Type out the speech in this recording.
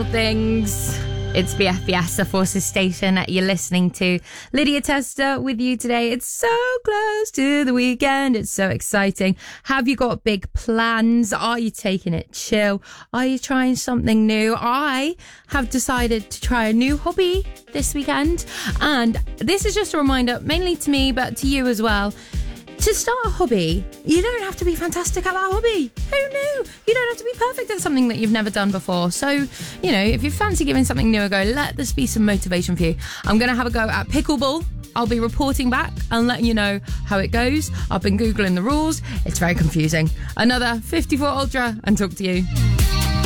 Things. It's BFBS, the Forces Station. You're listening to Lydia Tester with you today. It's so close to the weekend. It's so exciting. Have you got big plans? Are you taking it chill? Are you trying something new? I have decided to try a new hobby this weekend. And this is just a reminder, mainly to me, but to you as well. To start a hobby, you don't have to be fantastic at that hobby. Who knew? You don't have to be perfect at something that you've never done before. So, you know, if you fancy giving something new a go, let this be some motivation for you. I'm going to have a go at pickleball. I'll be reporting back and letting you know how it goes. I've been Googling the rules. It's very confusing. Another 54 Ultra and talk to you.